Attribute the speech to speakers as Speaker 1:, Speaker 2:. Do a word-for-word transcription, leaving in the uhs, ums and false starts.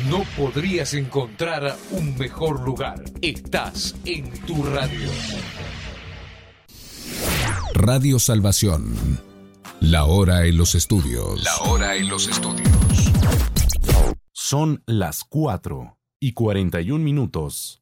Speaker 1: No podrías encontrar un mejor lugar. Estás en tu radio.
Speaker 2: Radio Salvación. La hora en los estudios.
Speaker 3: La hora en los estudios.
Speaker 4: Son las cuatro y cuarenta y un minutos.